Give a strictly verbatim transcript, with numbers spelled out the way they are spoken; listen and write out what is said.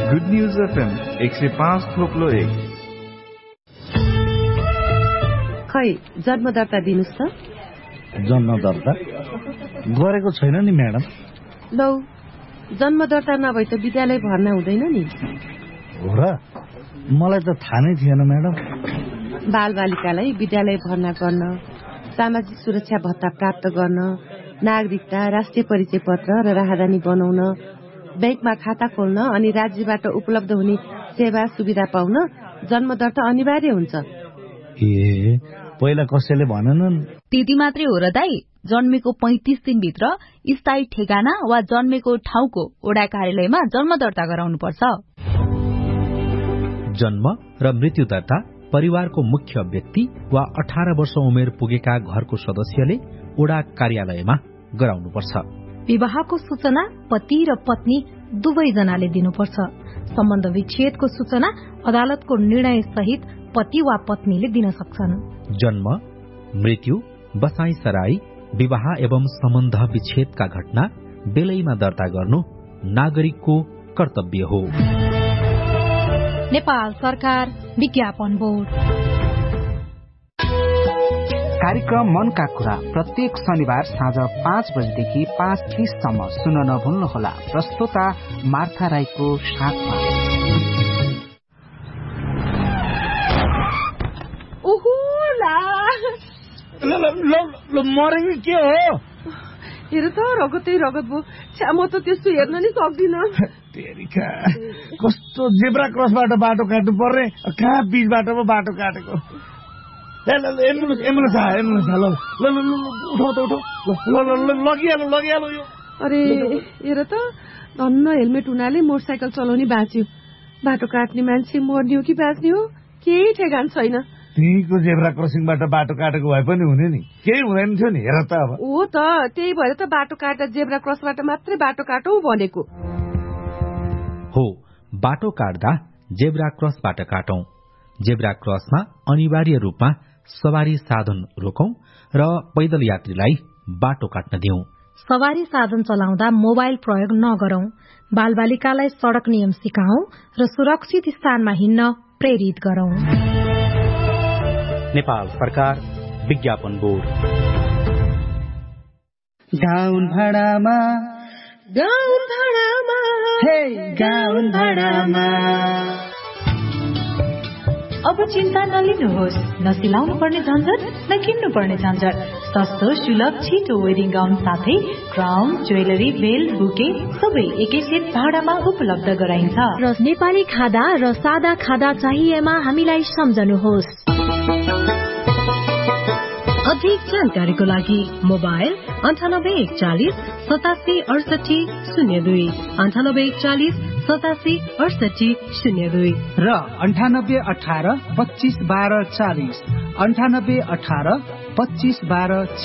Good news FM एक सय पाँच थोप्लो एक। खै जन्म दर्ता दिनुस् त। जन्म दर्ता गरेको छैन नि म्याडम। लौ जन्म दर्ता नभए त विद्यालय भर्ना हुँदैन नि। हो र, मलाई त थाहा नै थिएन म्याडम। बालबालिकालाई विद्यालय भर्ना गर्न, सामाजिक सुरक्षा भत्ता प्राप्त गर्न, नागरिकता, राष्ट्रिय परिचय पत्र र राहदानी बनाउन, बैंकमा खाता खोल्न अनि राज्यबाट उपलब्ध हुने सेवा सुविधा पाउन जन्म दर्ता अनिवार्य हुन्छ। ए पहिला कसैले भनेनन्? त्यति मात्रै हो र दाई। जन्मेको पैंतिस दिनभित्र स्थायी ठेगाना वा जन्मेको ठाउँको ओडा कार्यालयमा जन्म दर्ता गराउनु पर्छ। जन्म र मृत्यु दर्ता परिवारको मुख्य व्यक्ति वा अठार वर्ष उमेर पुगेका घरको सदस्यले ओडा कार्यालयमा गराउनुपर्छ। विवाहको सूचना पति र पत्नी दुवैजनाले दिनुपर्छ। सम्बन्ध विच्छेदको सूचना अदालतको निर्णय सहित पति वा पत्नीले दिन सक्छन्। जन्म, मृत्यु, बसाई सराई, विवाह एवं सम्बन्ध विच्छेदका घटना बेलैमा दर्ता गर्नु नागरिकको कर्तव्य हो। नेपाल सरकार विज्ञापन बोर्ड। कार्यक्रम मनका कुरा प्रत्येक शनिबार साँझ पाँच बजेदेखि पाँच तीससम्म सुन्न नभुल्नुहोला। प्रस्तोता मार्था राईको साथमा। मरेको के हो? हेर त रगतै रगत भयो। छ्या म त त्यस्तो हेर्न नि सक्दिन। कस्तो जेब्रा क्रसबाट बाटो काट्नु पर्ने, कहाँ बीचबाट पो बाटो काटेको। एम्बुलेन्स एम्बुलेन्स आयो, एम्बुलेन्स आयो। ल ल ल उठाउ त उठाउ। ल ल ल लगिहाल्नु लगिहाल्नु यो। अरे हेर त धन्न हेलमेट हुनाले मोटरसाइकल चलाउने बाँच्यो। बाटो काट्ने मान्छे मर्ने हो कि बाँच्ने हो केही ठेगान छैन। त्यहीको जेब्रा क्रसिङबाट बाटो काटेको भए पनि हुने नि, केही हुँदैन थियो नि। हेर त अब हो त त्यही भएर त बाटो काट्दा जेब्रा क्रसबाट मात्रै बाटो काटौ भनेको हो। बाटो काट्दा जेब्रा क्रसबाट काटौं। जेब्रा क्रसमा अनिवार्य रूपमा सवारी साधन रोकौं र पैदल यात्रीलाई बाटो काट्न दिउँ। सवारी साधन चलाउँदा मोबाइल प्रयोग नगरौं। बालबालिकालाई सड़क नियम सिकाउँ र सुरक्षित स्थानमा हिँड्न प्रेरित गरौं। नेपाल सरकार विज्ञापन बोर्ड। गाउन भाडामा गाउन भाडामा हे गाउन भाडामा। अब चिन्ता नलिनुहोस्। नसिलाउनु पर्ने झन्झट, न किन्नु पर्ने झन्झट। सस्तो, सुलभ, छिटो वेडिङ गाउन साथै क्राउन, ज्वेलरी, बेल, बुके सबै एकै सेट भाडामा उपलब्ध गराइन्छ। र नेपाली खादा र सादा खादा चाहिएमा हामीलाई सम्झनुहोस्। अधिक जानकारीको लागि मोबाइल अन्ठानब्बे एकचालिस सतासी अडसठी शून्य दुई अन्ठानब्बे एकचालिस सतासी अडसठी शून्य दुई र अन्ठानब्बे अठार पच्चिस बाह्र चालिस अन्ठानब्बे अठार पच्चिस बाह्र